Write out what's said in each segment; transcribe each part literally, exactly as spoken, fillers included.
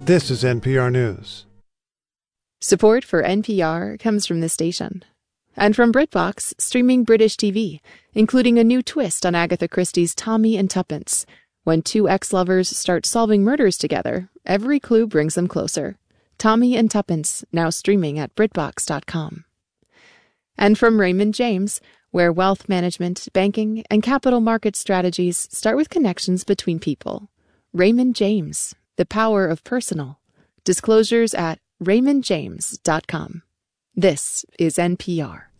This is N P R News. Support for N P R comes from this station. And from BritBox, streaming British T V, including a new twist on Agatha Christie's Tommy and Tuppence. When two ex-lovers start solving murders together, every clue brings them closer. Tommy and Tuppence, now streaming at BritBox dot com. And from Raymond James, where wealth management, banking, and capital market strategies start with connections between people. Raymond James, the power of personal. Disclosures at Raymond James dot com. This is N P R.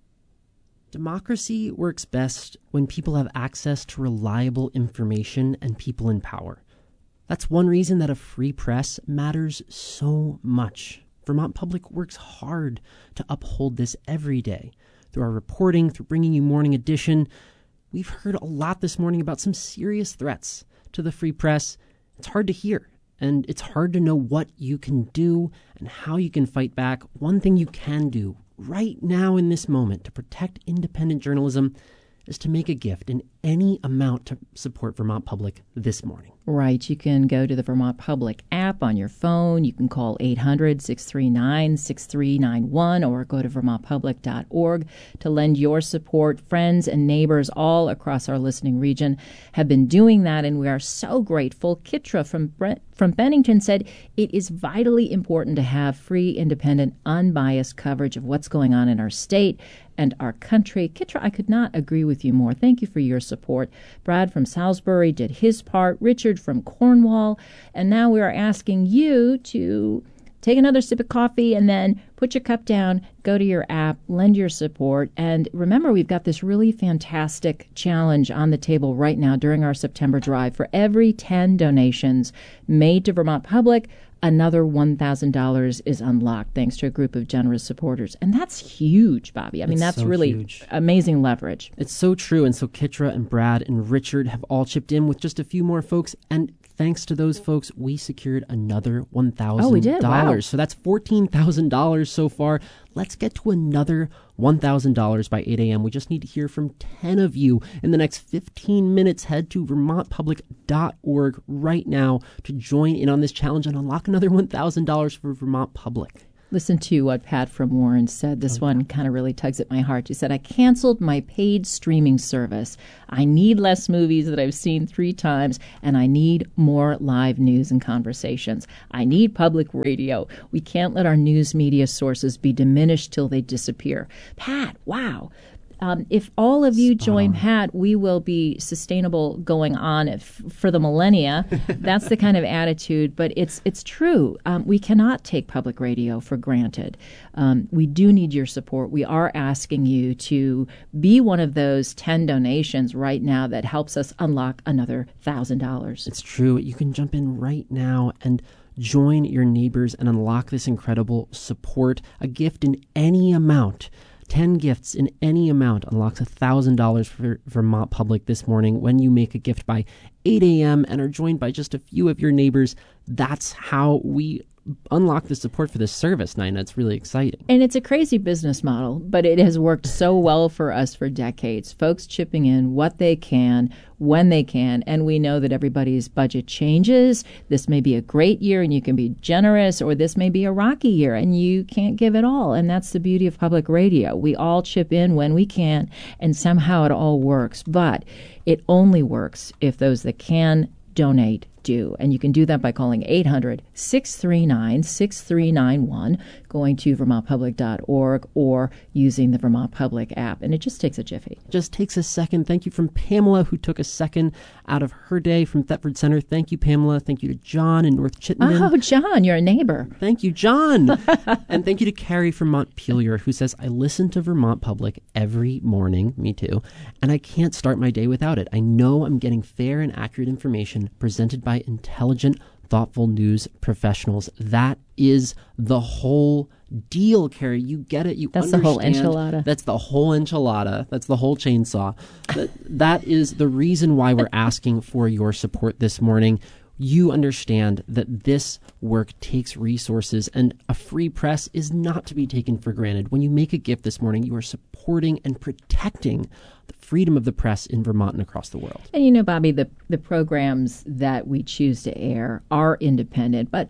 Democracy works best when people have access to reliable information and people in power. That's one reason that a free press matters so much. Vermont Public works hard to uphold this every day. Through our reporting, through bringing you Morning Edition, we've heard a lot this morning about some serious threats to the free press. It's hard to hear, and it's hard to know what you can do and how you can fight back. One thing you can do right now in this moment to protect independent journalism is to make a gift in any amount to support Vermont Public this morning. Right. You can go to the Vermont Public app on your phone. You can call eight hundred, six three nine, six three nine one or go to vermont public dot org to lend your support. Friends and neighbors all across our listening region have been doing that, and we are so grateful. Kitra from Brent, from Bennington said it is vitally important to have free, independent, unbiased coverage of what's going on in our state and our country. Kitra, I could not agree with you more. Thank you for your support. Brad from Salisbury did his part. Richard from Cornwall. And now we are asking you to take another sip of coffee and then put your cup down, go to your app, lend your support. And remember, we've got this really fantastic challenge on the table right now during our September drive. For every ten donations made to Vermont Public, another one thousand dollars is unlocked thanks to a group of generous supporters. And that's huge, Bobby. I mean, It's that's so really huge. Amazing leverage. It's so true. And so Kitra and Brad and Richard have all chipped in with just a few more folks. And thanks to those folks, we secured another one thousand dollars. Oh, we did? Wow. So that's fourteen thousand dollars so far. Let's get to another one thousand dollars by eight a.m. We just need to hear from ten of you in the next fifteen minutes. Head to vermont public dot org right now to join in on this challenge and unlock another one thousand dollars for Vermont Public. Listen to what Pat from Warren said. This Oh, one kind of really tugs at my heart. She said, I canceled my paid streaming service. I need less movies that I've seen three times, and I need more live news and conversations. I need public radio. We can't let our news media sources be diminished till they disappear. Pat, wow. Um, if all of you join Pat, we will be sustainable going on f- for the millennia. That's the kind of attitude, but it's it's true. Um, we cannot take public radio for granted. Um, we do need your support. We are asking you to be one of those ten donations right now that helps us unlock another one thousand dollars. It's true. You can jump in right now and join your neighbors and unlock this incredible support. A gift in any amount. ten gifts in any amount unlocks one thousand dollars for Vermont Public this morning. When you make a gift by eight a.m. and are joined by just a few of your neighbors, that's how we unlock the support for this service, Nina. It's really exciting. And it's a crazy business model, but it has worked so well for us for decades. Folks chipping in what they can, when they can, and we know that everybody's budget changes. This may be a great year and you can be generous, or this may be a rocky year and you can't give it all. And that's the beauty of public radio. We all chip in when we can, and somehow it all works. But it only works if those that can donate do. And you can do that by calling eight hundred, six three nine, six three nine one, going to vermont public dot org, or using the Vermont Public app. And it just takes a jiffy. Just takes a second. Thank you from Pamela, who took a second out of her day from Thetford Center. Thank you, Pamela. Thank you to John in North Chittenden. Oh, John, you're a neighbor. Thank you, John. And thank you to Carrie from Montpelier, who says, I listen to Vermont Public every morning, me too, and I can't start my day without it. I know I'm getting fair and accurate information presented by intelligent, thoughtful news professionals. That is the whole deal, Carrie. You get it. You That's understand. the whole enchilada. That's the whole enchilada. That's the whole chainsaw. that, that is the reason why we're asking for your support this morning. You understand that this work takes resources, and a free press is not to be taken for granted. When you make a gift this morning, you are supporting and protecting the freedom of the press in Vermont and across the world. And you know, Bobby, the, the programs that we choose to air are independent, but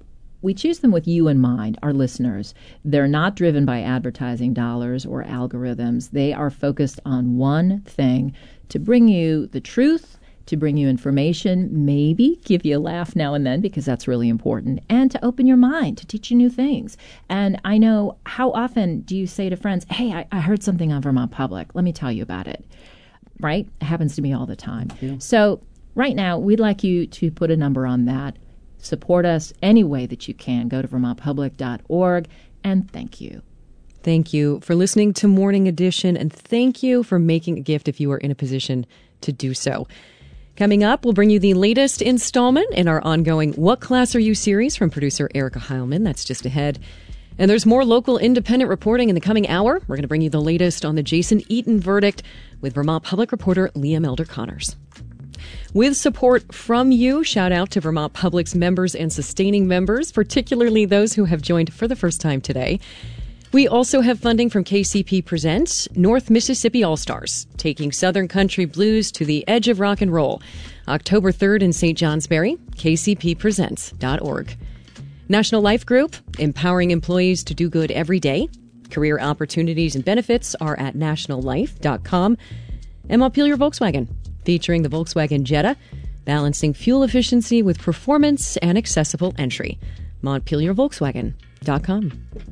We choose them with you in mind, our listeners. They're not driven by advertising dollars or algorithms. They are focused on one thing, to bring you the truth, to bring you information, maybe give you a laugh now and then, because that's really important, and to open your mind, to teach you new things. And I know, how often do you say to friends, hey, I, I heard something on Vermont Public. Let me tell you about it. Right? It happens to me all the time. Yeah. So right now, we'd like you to put a number on that. Support us any way that you can. Go to vermont public dot org, and thank you. Thank you for listening to Morning Edition, and thank you for making a gift if you are in a position to do so. Coming up, we'll bring you the latest installment in our ongoing What Class Are You series from producer Erica Heilman. That's just ahead. And there's more local independent reporting in the coming hour. We're going to bring you the latest on the Jason Eaton verdict with Vermont Public reporter Liam Elder Connors. With support from you, shout out to Vermont Public's members and sustaining members, particularly those who have joined for the first time today. We also have funding from K C P Presents North Mississippi All-Stars, taking Southern country blues to the edge of rock and roll. October third in Saint Johnsbury, k c p presents dot org. National Life Group, empowering employees to do good every day. Career opportunities and benefits are at national life dot com. And Montpelier Volkswagen, featuring the Volkswagen Jetta, balancing fuel efficiency with performance and accessible entry. montpelier volkswagen dot com.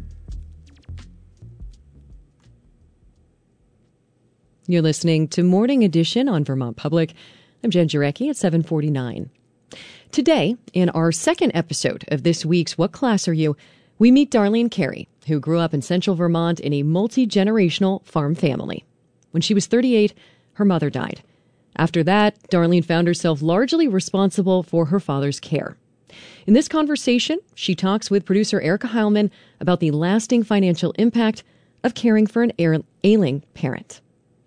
You're listening to Morning Edition on Vermont Public. I'm Jen Jarecki at seven forty-nine. Today, in our second episode of this week's What Class Are You?, we meet Darlene Carey, who grew up in central Vermont in a multi-generational farm family. When she was thirty-eight, her mother died. After that, Darlene found herself largely responsible for her father's care. In this conversation, she talks with producer Erica Heilman about the lasting financial impact of caring for an ailing parent.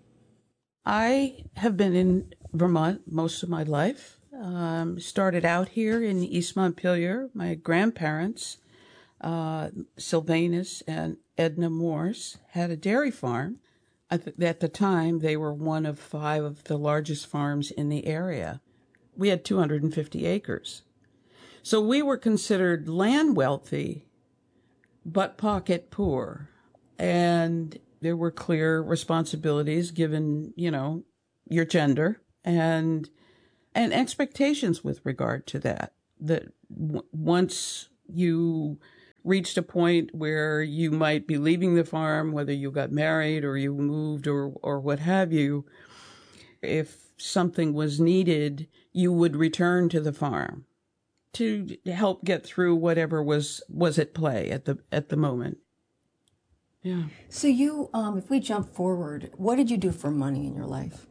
I have been in Vermont most of my life. Um, started out here in East Montpelier. My grandparents, uh, Sylvanus and Edna Morse, had a dairy farm. At the, at the time, they were one of five of the largest farms in the area. We had two hundred fifty acres. So we were considered land wealthy, but pocket poor. And there were clear responsibilities given, you know, your gender and and expectations with regard to that. That w- once you reached a point where you might be leaving the farm, whether you got married or you moved or or what have you, if something was needed, you would return to the farm to help get through whatever was was at play at the at the moment. Yeah. So you, um, if we jump forward, what did you do for money in your life?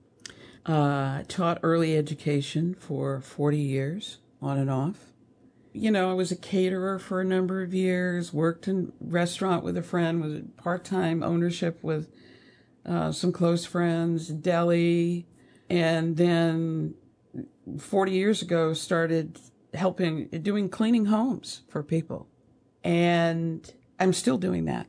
Uh, taught early education for forty years, on and off. You know, I was a caterer for a number of years, worked in a restaurant with a friend, was part-time ownership with uh, some close friends, deli, and then forty years ago started helping, doing cleaning homes for people. And I'm still doing that.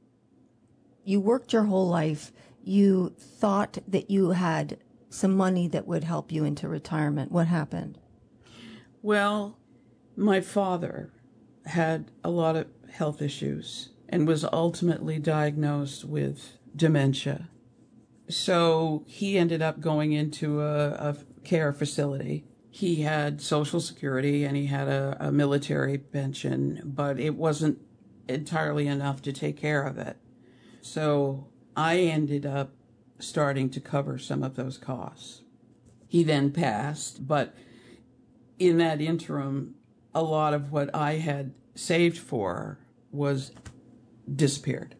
You worked your whole life. You thought that you had some money that would help you into retirement. What happened? Well, my father had a lot of health issues and was ultimately diagnosed with dementia. So he ended up going into a, a care facility. He had Social Security and he had a, a military pension, but it wasn't entirely enough to take care of it. So I ended up starting to cover some of those costs. He then passed, but in that interim, a lot of what I had saved for was disappeared.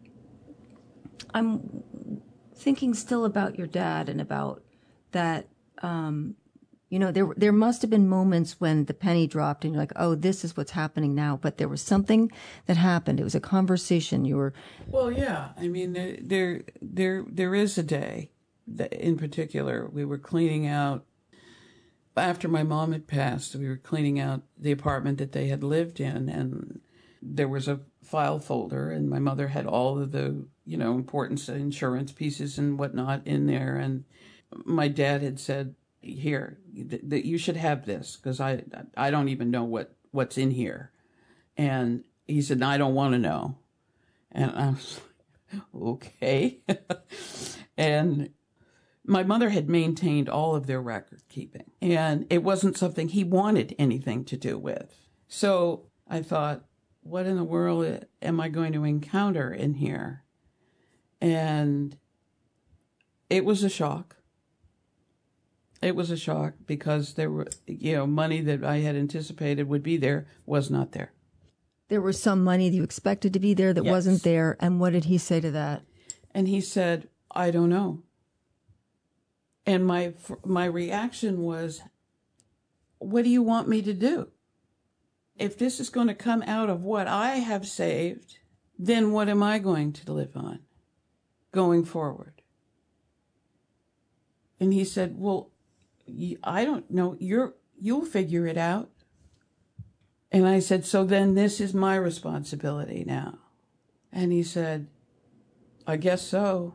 I'm thinking still about your dad and about that, um, you know, there there must have been moments when the penny dropped and you're like, oh, this is what's happening now. But there was something that happened. It was a conversation. You were... Well, yeah. I mean, there there there, there is a day that in particular we were cleaning out. After my mom had passed, we were cleaning out the apartment that they had lived in. And there was a file folder and my mother had all of the, you know, important insurance pieces and whatnot in there. And my dad had said, here, that you should have this because I I don't even know what, what's in here. And he said, I don't want to know. And I was like, okay. And my mother had maintained all of their record keeping, and it wasn't something he wanted anything to do with. So I thought, what in the world am I going to encounter in here? And it was a shock. It was a shock because there were, you know, money that I had anticipated would be there was not there. There was some money that you expected to be there that Yes. wasn't there. And what did he say to that? And he said, I don't know. And my my reaction was, what do you want me to do? If this is going to come out of what I have saved, then what am I going to live on going forward? And he said, well, I don't know. You're, you'll figure it out. And I said, so then this is my responsibility now. And he said, I guess so.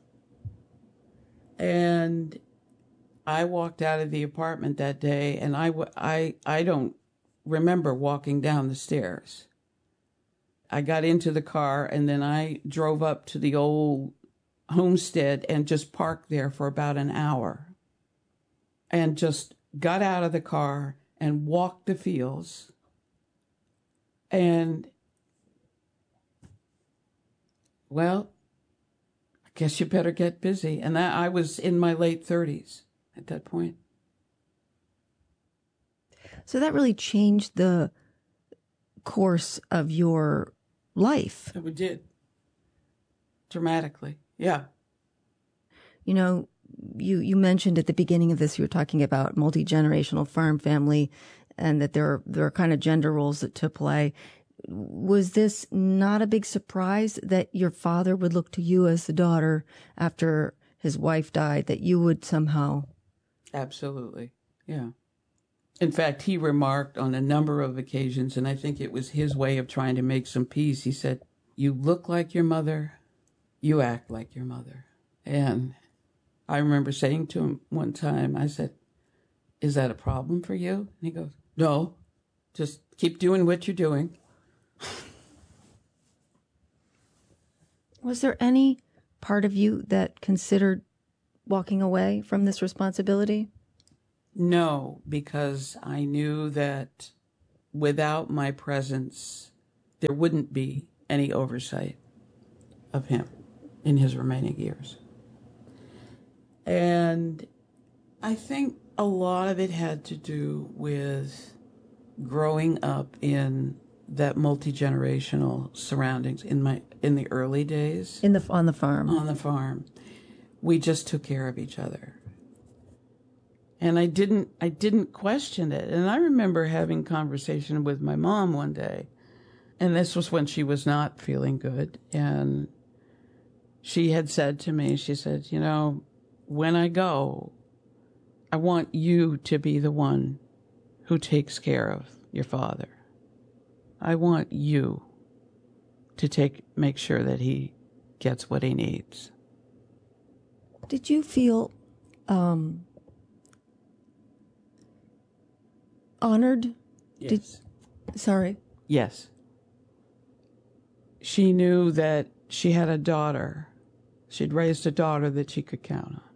And I walked out of the apartment that day, and I, I, I don't remember walking down the stairs. I got into the car, and then I drove up to the old homestead and just parked there for about an hour. And just got out of the car and walked the fields. And, well, I guess you better get busy. And that, I was in my late thirties at that point. So that really changed the course of your life. It did. Dramatically. Yeah. You know, you, you mentioned at the beginning of this, you were talking about multi-generational farm family and that there are, there are kind of gender roles that to play. Was this not a big surprise that your father would look to you as the daughter after his wife died, that you would somehow? Absolutely. Yeah. In fact, he remarked on a number of occasions, and I think it was his way of trying to make some peace. He said, you look like your mother, you act like your mother. And I remember saying to him one time, I said, is that a problem for you? And he goes, no, just keep doing what you're doing. Was there any part of you that considered walking away from this responsibility? No, because I knew that without my presence, there wouldn't be any oversight of him in his remaining years. And I think a lot of it had to do with growing up in that multi-generational surroundings in my in the early days. In the on the farm. On the farm. We just took care of each other. And I didn't I didn't question it. And I remember having conversation with my mom one day. And this was when she was not feeling good. And she had said to me, she said, you know, when I go, I want you to be the one who takes care of your father. I want you to take make sure that he gets what he needs. Did you feel um, honored? Yes. Did, sorry. Yes. She knew that she had a daughter. She'd raised a daughter that she could count on.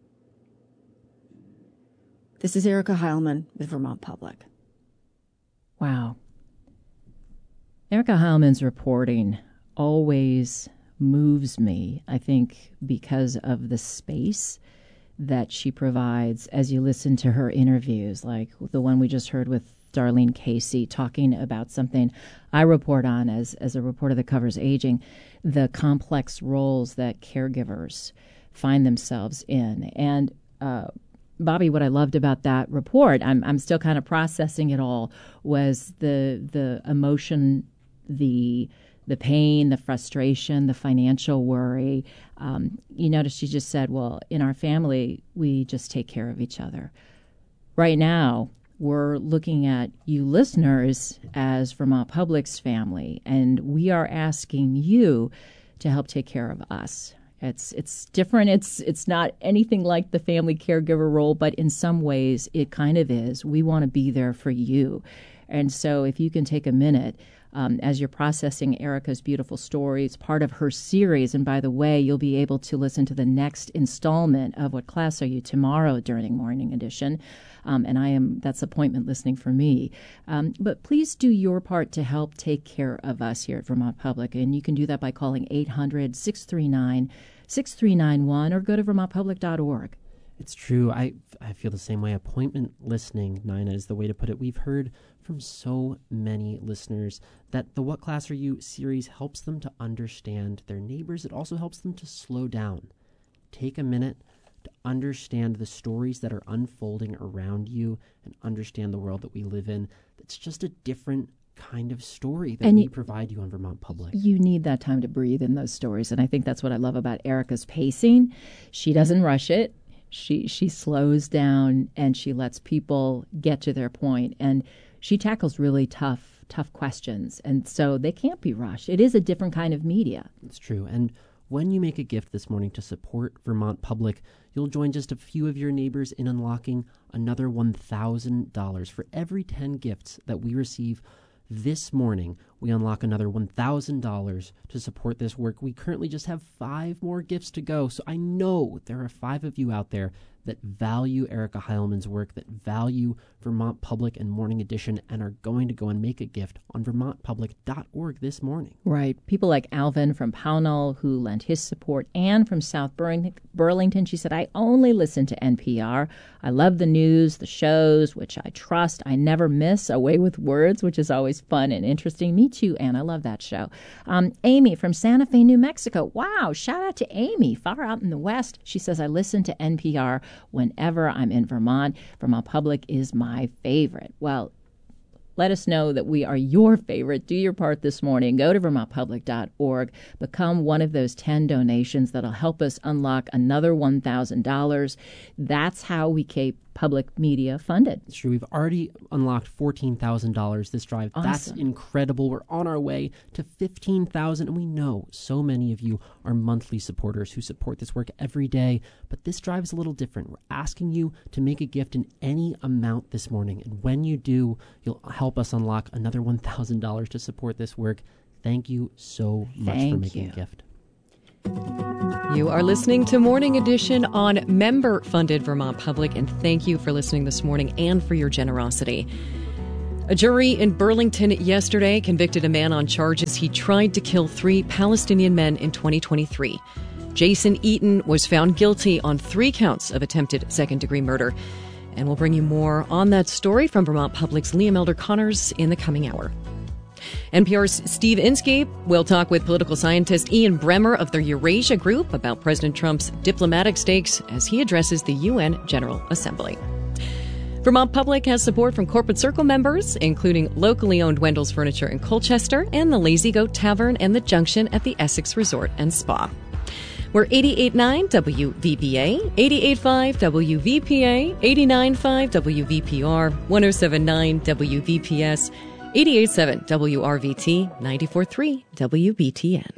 This is Erica Heilman with Vermont Public. Wow. Erica Heilman's reporting always moves me, I think, because of the space that she provides as you listen to her interviews, like the one we just heard with Darlene Casey talking about something I report on as, as a reporter that covers aging, the complex roles that caregivers find themselves in. And uh, Bobby, what I loved about that report, I'm I'm still kind of processing it all, was the the emotion, the the pain, the frustration, the financial worry. Um, you notice she just said, well, in our family, we just take care of each other. Right now, we're looking at you listeners as Vermont Public's family, and we are asking you to help take care of us. It's it's different. It's it's not anything like the family caregiver role, but in some ways it kind of is. We want to be there for you. And so if you can take a minute um, as you're processing Erica's beautiful story. It's part of her series. And by the way, you'll be able to listen to the next installment of What Class Are You tomorrow during Morning Edition. Um, and I am that's appointment listening for me. Um, but please do your part to help take care of us here at Vermont Public. And you can do that by calling eight hundred, six three nine, six three nine one or go to vermont public dot org. It's true. I, I feel the same way. Appointment listening, Nina, is the way to put it. We've heard from so many listeners that the What Class Are You series helps them to understand their neighbors. It also helps them to slow down. Take a minute to understand the stories that are unfolding around you and understand the world that we live in. It's just a different kind of story that and we you, provide you on Vermont Public. You need that time to breathe in those stories. And I think that's what I love about Erica's pacing. She doesn't rush it. She she slows down and she lets people get to their point. And she tackles really tough, tough questions. And so they can't be rushed. It is a different kind of media. It's true. And when you make a gift this morning to support Vermont Public, you'll join just a few of your neighbors in unlocking another one thousand dollars. For every ten gifts that we receive this morning, we unlock another one thousand dollars to support this work. We currently just have five more gifts to go. So I know there are five of you out there that value Erica Heilman's work, that value Vermont Public and Morning Edition, and are going to go and make a gift on vermont public dot org this morning. Right. People like Alvin from Pownell, who lent his support. Anne from South Burlington, she said, I only listen to N P R. I love the news, the shows, which I trust. I never miss Away with Words, which is always fun and interesting. Me too, Anne. I love that show. Um, Amy from Santa Fe, New Mexico. Wow. Shout out to Amy, far out in the West. She says, I listen to N P R whenever I'm in Vermont. Vermont Public is my favorite. Well, let us know that we are your favorite. Do your part this morning. Go to vermont public dot org. Become one of those ten donations that'll help us unlock another one thousand dollars. That's how we keep public media funded. It's true. We've already unlocked fourteen thousand dollars this drive. Awesome. That's incredible. We're on our way to fifteen thousand dollars, and we know so many of you are monthly supporters who support this work every day, but this drive is a little different. We're asking you to make a gift in any amount this morning, and when you do, you'll help us unlock another one thousand dollars to support this work. Thank you so much Thank for making you. a gift. You are listening to Morning Edition on member-funded Vermont Public, and thank you for listening this morning and for your generosity. A jury in Burlington yesterday convicted a man on charges he tried to kill three Palestinian men in twenty twenty-three. Jason Eaton was found guilty on three counts of attempted second-degree murder. And we'll bring you more on that story from Vermont Public's Liam Elder Connors in the coming hour. N P R's Steve Inskeep will talk with political scientist Ian Bremmer of the Eurasia Group about President Trump's diplomatic stakes as he addresses the U N General Assembly. Vermont Public has support from Corporate Circle members, including locally owned Wendell's Furniture in Colchester and the Lazy Goat Tavern and the Junction at the Essex Resort and Spa. We're eighty-eight point nine W V B A, eighty-eight point five W V P A, eighty-nine point five W V P R, one oh seven point nine W V P S, eighty-eight point seven W R V T, ninety-four point three W B T N.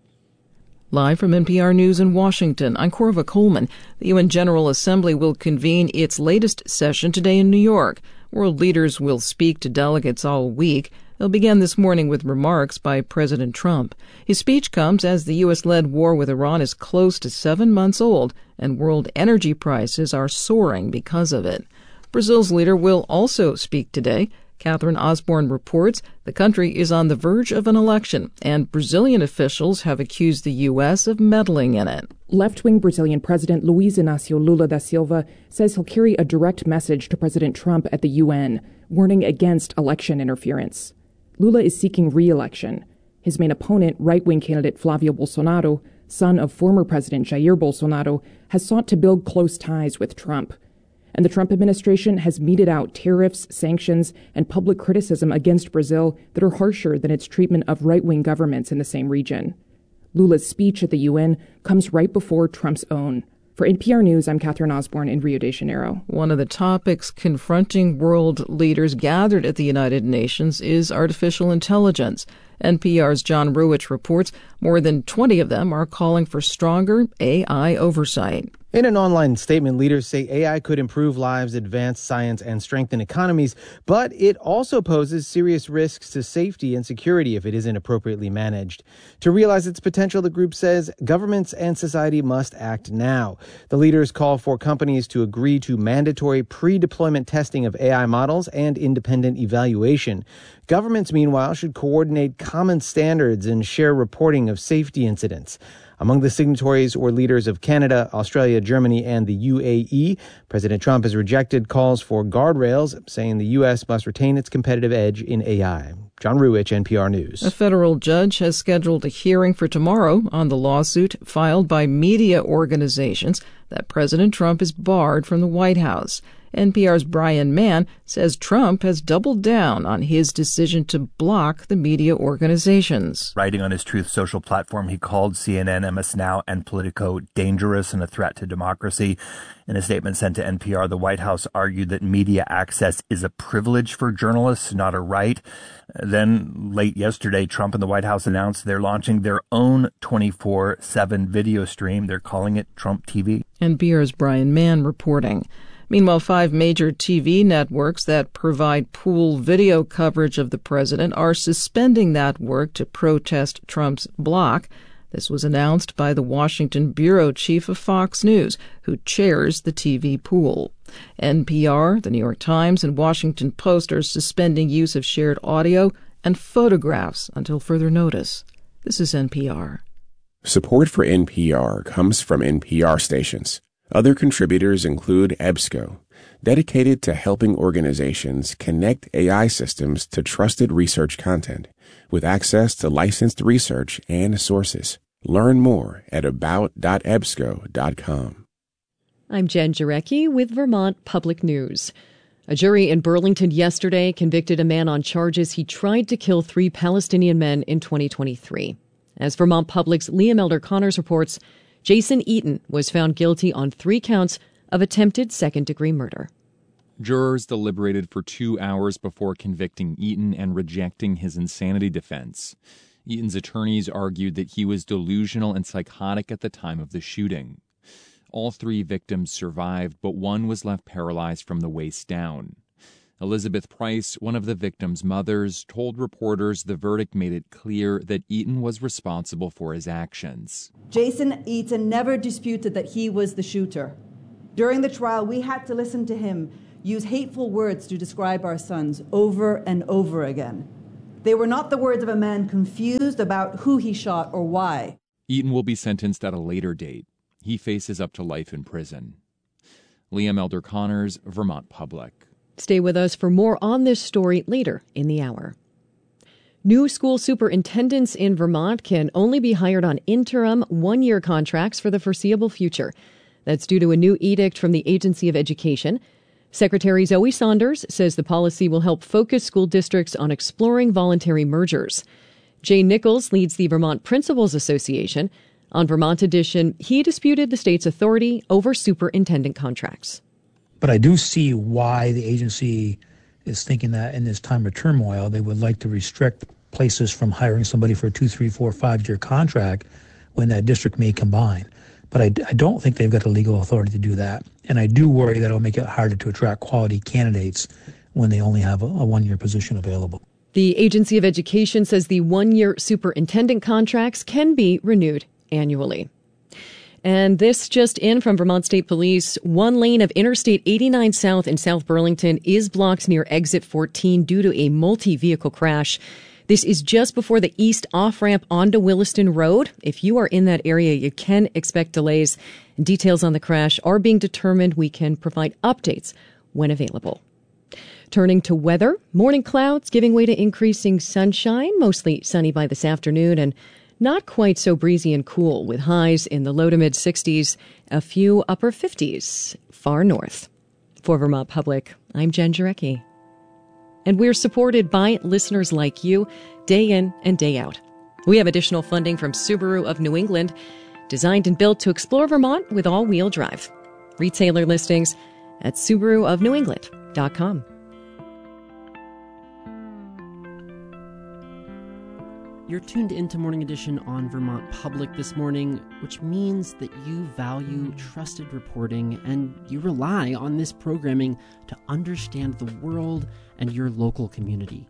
Live from N P R News in Washington, I'm Corva Coleman. The U N General Assembly will convene its latest session today in New York. World leaders will speak to delegates all week. They'll begin this morning with remarks by President Trump. His speech comes as the U S-led war with Iran is close to seven months old, and world energy prices are soaring because of it. Brazil's leader will also speak today. Catherine Osborne reports the country is on the verge of an election, and Brazilian officials have accused the U S of meddling in it. Left-wing Brazilian President Luiz Inácio Lula da Silva says he'll carry a direct message to President Trump at the U N, warning against election interference. Lula is seeking re-election. His main opponent, right-wing candidate Flavio Bolsonaro, son of former President Jair Bolsonaro, has sought to build close ties with Trump. And the Trump administration has meted out tariffs, sanctions, and public criticism against Brazil that are harsher than its treatment of right-wing governments in the same region. Lula's speech at the U N comes right before Trump's own. For N P R News, I'm Catherine Osborne in Rio de Janeiro. One of the topics confronting world leaders gathered at the United Nations is artificial intelligence. N P R's John Ruwitch reports more than twenty of them are calling for stronger A I oversight. In an online statement, leaders say A I could improve lives, advance science, and strengthen economies, but it also poses serious risks to safety and security if it isn't appropriately managed. To realize its potential, the group says governments and society must act now. The leaders call for companies to agree to mandatory pre-deployment testing of A I models and independent evaluation. Governments, meanwhile, should coordinate common standards and share reporting of safety incidents. Among the signatories were leaders of Canada, Australia, Germany, and the U A E. President Trump has rejected calls for guardrails, saying the U S must retain its competitive edge in A I. John Ruwitch, N P R News. A federal judge has scheduled a hearing for tomorrow on the lawsuit filed by media organizations that President Trump is barred from the White House. N P R's Brian Mann says Trump has doubled down on his decision to block the media organizations. Writing on his Truth Social platform, he called C N N, M S Now, and Politico dangerous and a threat to democracy. In a statement sent to N P R, the White House argued that media access is a privilege for journalists, not a right. Then, late yesterday, Trump and the White House announced they're launching their own twenty-four seven video stream. They're calling it Trump T V. N P R's Brian Mann reporting. Meanwhile, five major T V networks that provide pool video coverage of the president are suspending that work to protest Trump's block. This was announced by the Washington bureau chief of Fox News, who chairs the T V pool. N P R, the New York Times, and Washington Post are suspending use of shared audio and photographs until further notice. This is N P R. Support for N P R comes from N P R stations. Other contributors include EBSCO, dedicated to helping organizations connect A I systems to trusted research content, with access to licensed research and sources. Learn more at about dot ebsco dot com. I'm Jen Jarecki with Vermont Public News. A jury in Burlington yesterday convicted a man on charges he tried to kill three Palestinian men in twenty twenty-three. As Vermont Public's Liam Elder Connors reports, Jason Eaton was found guilty on three counts of attempted second-degree murder. Jurors deliberated for two hours before convicting Eaton and rejecting his insanity defense. Eaton's attorneys argued that he was delusional and psychotic at the time of the shooting. All three victims survived, but one was left paralyzed from the waist down. Elizabeth Price, one of the victims' mothers, told reporters the verdict made it clear that Eaton was responsible for his actions. Jason Eaton never disputed that he was the shooter. During the trial, we had to listen to him use hateful words to describe our sons over and over again. They were not the words of a man confused about who he shot or why. Eaton will be sentenced at a later date. He faces up to life in prison. Liam Elder Connors, Vermont Public. Stay with us for more on this story later in the hour. New school superintendents in Vermont can only be hired on interim one-year contracts for the foreseeable future. That's due to a new edict from the Agency of Education. Secretary Zoe Saunders says the policy will help focus school districts on exploring voluntary mergers. Jay Nichols leads the Vermont Principals Association. On Vermont Edition, he disputed the state's authority over superintendent contracts. But I do see why the agency is thinking that in this time of turmoil, they would like to restrict places from hiring somebody for a two, three, four, five-year contract when that district may combine. But I, I don't think they've got the legal authority to do that. And I do worry that it'll make it harder to attract quality candidates when they only have a, a one-year position available. The Agency of Education says the one-year superintendent contracts can be renewed annually. And this just in from Vermont State Police. One lane of Interstate eighty-nine South in South Burlington is blocked near exit fourteen due to a multi-vehicle crash. This is just before the east off-ramp onto Williston Road. If you are in that area, you can expect delays. Details on the crash are being determined. We can provide updates when available. Turning to weather, morning clouds giving way to increasing sunshine, mostly sunny by this afternoon, and not quite so breezy and cool, with highs in the low to mid sixties, a few upper fifties far north. For Vermont Public, I'm Jen Jarecki. And we're supported by listeners like you, day in and day out. We have additional funding from Subaru of New England, designed and built to explore Vermont with all-wheel drive. Retailer listings at subaru of new england dot com. You're tuned into Morning Edition on Vermont Public this morning, which means that you value trusted reporting and you rely on this programming to understand the world and your local community.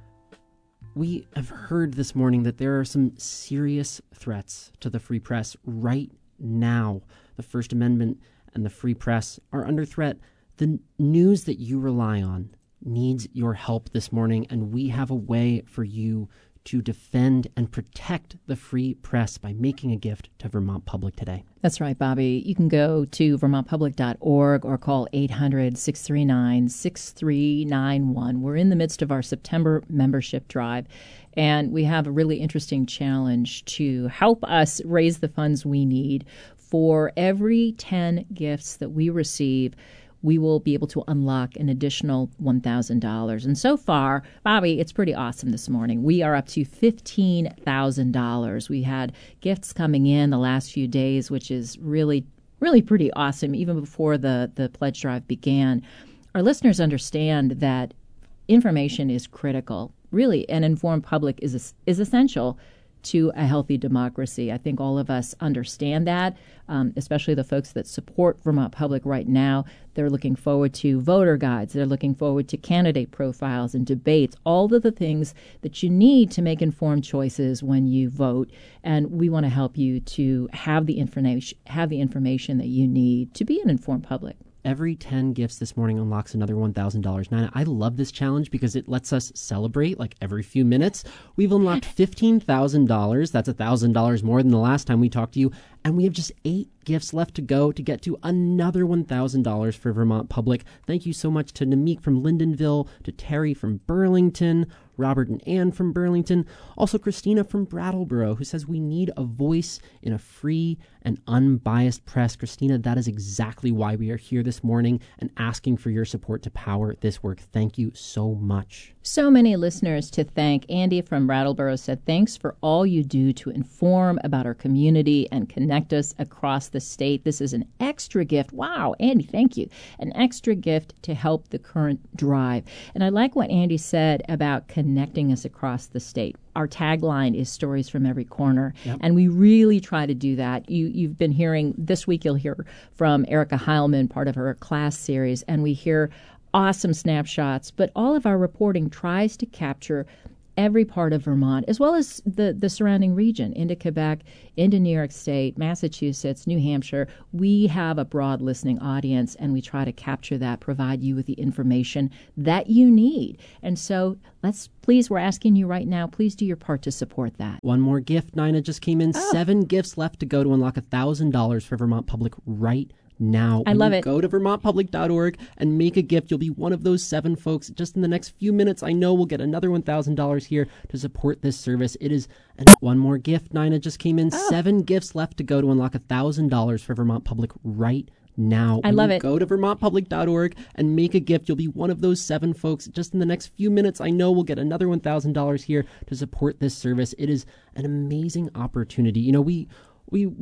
We have heard this morning that there are some serious threats to the free press right now. The First Amendment and the free press are under threat. The news that you rely on needs your help this morning, and we have a way for you to defend and protect the free press by making a gift to Vermont Public today. That's right, Bobby. You can go to vermont public dot org or call eight hundred, six three nine, six three nine one. We're in the midst of our September membership drive, and we have a really interesting challenge to help us raise the funds we need. For every ten gifts that we receive, we will be able to unlock an additional one thousand dollars. And so far, Bobby, it's pretty awesome this morning. We are up to fifteen thousand dollars. We had gifts coming in the last few days, which is really, really pretty awesome, even before the, the pledge drive began. Our listeners understand that information is critical. Really, an informed public is is essential to a healthy democracy. I think all of us understand that, um, especially the folks that support Vermont Public right now. They're looking forward to voter guides. They're looking forward to candidate profiles and debates, all of the things that you need to make informed choices when you vote. And we want to help you to have the information, have the information that you need to be an informed public. Every ten gifts this morning unlocks another one thousand dollars. Nina, I love this challenge because it lets us celebrate like every few minutes. We've unlocked fifteen thousand dollars. That's one thousand dollars more than the last time we talked to you. And we have just eight gifts left to go to get to another one thousand dollars for Vermont Public. Thank you so much to Namik from Lindenville, to Terry from Burlington, Robert and Ann from Burlington, also Christina from Brattleboro, who says we need a voice in a free and unbiased press. Christina, that is exactly why we are here this morning and asking for your support to power this work. Thank you so much. So many listeners to thank. Andy from Brattleboro said, thanks for all you do to inform about our community and connect us across the state. This is an extra gift. Wow, Andy, thank you. An extra gift to help the current drive. And I like what Andy said about connecting us across the state. Our tagline is stories from every corner, yep. And we really try to do that. You, you've been hearing, this week you'll hear from Erica Heilman, part of her class series, and we hear awesome snapshots, but all of our reporting tries to capture every part of Vermont, as well as the, the surrounding region, into Quebec, into New York State, Massachusetts, New Hampshire. We have a broad listening audience, and we try to capture that, provide you with the information that you need. And so let's, please, we're asking you right now, please do your part to support that. One more gift, Nina, just came in. Oh. Seven gifts left to go to unlock one thousand dollars for Vermont Public right now. I when love you it. Go to vermont public dot org and make a gift. You'll be one of those seven folks. Just in the next few minutes, I know we'll get another one thousand dollars here to support this service. It is and one more gift. Nina just came in. Oh. Seven gifts left to go to unlock one thousand dollars for Vermont Public right now. I when love you it. Go to vermont public dot org and make a gift. You'll be one of those seven folks. Just in the next few minutes, I know we'll get another one thousand dollars here to support this service. It is an amazing opportunity. You know, we we